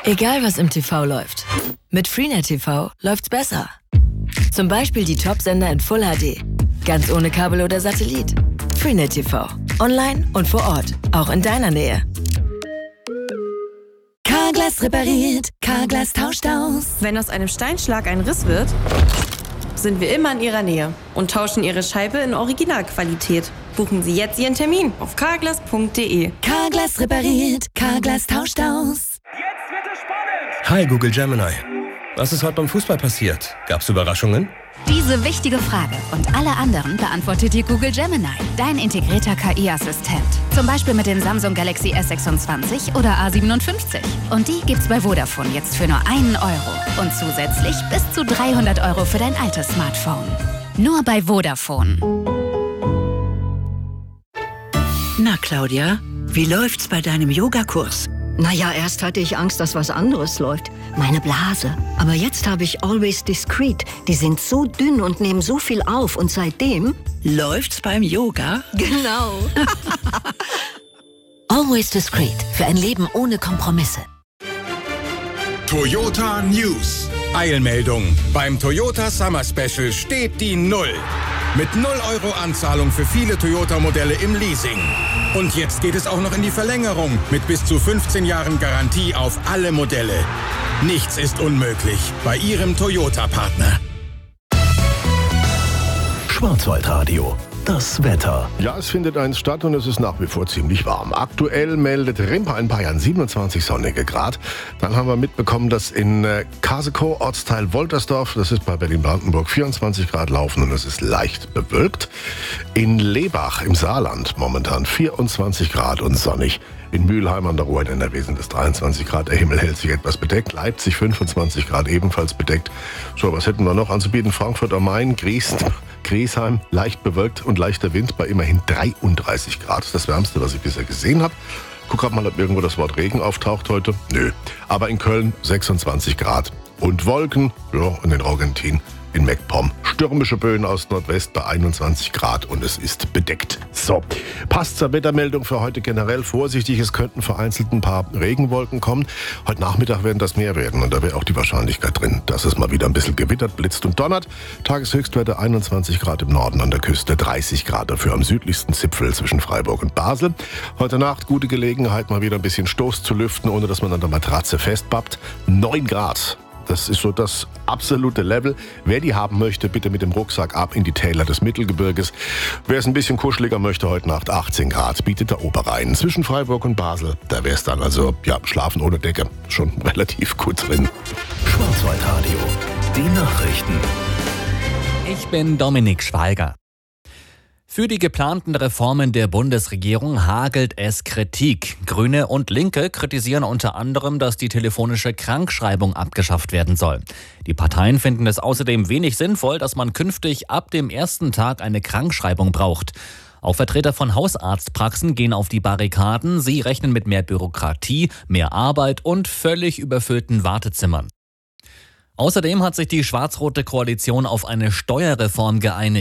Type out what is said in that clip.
Egal was im TV läuft, mit Freenet TV läuft's besser. Zum Beispiel die Top-Sender in Full HD, ganz ohne Kabel oder Satellit. Freenet TV, online und vor Ort, auch in deiner Nähe. Carglass repariert, Carglass tauscht aus. Wenn aus einem Steinschlag ein Riss wird, sind wir immer in Ihrer Nähe und tauschen Ihre Scheibe in Originalqualität. Buchen Sie jetzt Ihren Termin auf carglass.de. Carglass repariert, Carglass tauscht aus. Jetzt wird es spannend! Hi Google Gemini. Was ist heute beim Fußball passiert? Gab's Überraschungen? Diese wichtige Frage und alle anderen beantwortet dir Google Gemini, dein integrierter KI-Assistent. Zum Beispiel mit dem Samsung Galaxy S26 oder A57. Und die gibt's bei Vodafone jetzt für nur €1 und zusätzlich bis zu 300 € für dein altes Smartphone. Nur bei Vodafone. Na Claudia, wie läuft's bei deinem Yogakurs? Naja, erst hatte ich Angst, dass was anderes läuft. Meine Blase. Aber jetzt habe ich Always Discreet. Die sind so dünn und nehmen so viel auf. Und seitdem... Läuft's beim Yoga? Genau. Always Discreet. Für ein Leben ohne Kompromisse. Toyota News. Eilmeldung. Beim Toyota Summer Special steht die 0. Mit 0 € Anzahlung für viele Toyota-Modelle im Leasing. Und jetzt geht es auch noch in die Verlängerung mit bis zu 15 Jahren Garantie auf alle Modelle. Nichts ist unmöglich bei Ihrem Toyota-Partner. Schwarzwaldradio. Das Wetter. Ja, es findet eins statt und es ist nach wie vor ziemlich warm. Aktuell meldet Rimpa in Bayern 27 sonnige Grad. Dann haben wir mitbekommen, dass in Kasekow, Ortsteil Woltersdorf, das ist bei Berlin-Brandenburg, 24 Grad laufen und es ist leicht bewölkt. In Lebach im Saarland momentan 24 Grad und sonnig. In Mülheim an der Ruhr in NRW sind es 23 Grad. Der Himmel hält sich etwas bedeckt. Leipzig 25 Grad ebenfalls bedeckt. So, was hätten wir noch anzubieten? Frankfurt am Main, Griesheim, leicht bewölkt und leichter Wind bei immerhin 33 Grad. Das ist das Wärmste, was ich bisher gesehen habe. Guck grad mal, ob irgendwo das Wort Regen auftaucht heute. Nö. Aber in Köln 26 Grad. Und Wolken, ja, und in Argentin, in MacPom. Stürmische Böen aus Nordwest bei 21 Grad und es ist bedeckt. So, passt zur Wettermeldung für heute generell vorsichtig. Es könnten vereinzelt ein paar Regenwolken kommen. Heute Nachmittag werden das mehr werden und da wäre auch die Wahrscheinlichkeit drin, dass es mal wieder ein bisschen gewittert, blitzt und donnert. Tageshöchstwerte 21 Grad im Norden an der Küste, 30 Grad dafür am südlichsten Zipfel zwischen Freiburg und Basel. Heute Nacht gute Gelegenheit, mal wieder ein bisschen Stoß zu lüften, ohne dass man an der Matratze festbappt. 9 Grad. Das ist so das absolute Level. Wer die haben möchte, bitte mit dem Rucksack ab in die Täler des Mittelgebirges. Wer es ein bisschen kuscheliger möchte, heute Nacht 18 Grad, bietet der Oberrhein. Zwischen Freiburg und Basel, da wäre es dann also, ja, schlafen ohne Decke. Schon relativ gut drin. Schwarzwaldradio. Die Nachrichten. Ich bin Dominik Schweiger. Für die geplanten Reformen der Bundesregierung hagelt es Kritik. Grüne und Linke kritisieren unter anderem, dass die telefonische Krankschreibung abgeschafft werden soll. Die Parteien finden es außerdem wenig sinnvoll, dass man künftig ab dem ersten Tag eine Krankschreibung braucht. Auch Vertreter von Hausarztpraxen gehen auf die Barrikaden. Sie rechnen mit mehr Bürokratie, mehr Arbeit und völlig überfüllten Wartezimmern. Außerdem hat sich die schwarz-rote Koalition auf eine Steuerreform geeinigt.